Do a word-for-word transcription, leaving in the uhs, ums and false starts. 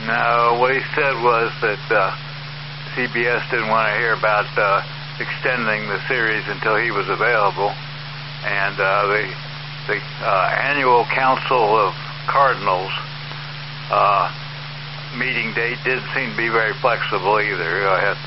No, what he said was that uh, C B S didn't want to hear about uh, extending the series until he was available, and uh, the the uh, annual Council of Cardinals uh, meeting date didn't seem to be very flexible either. I had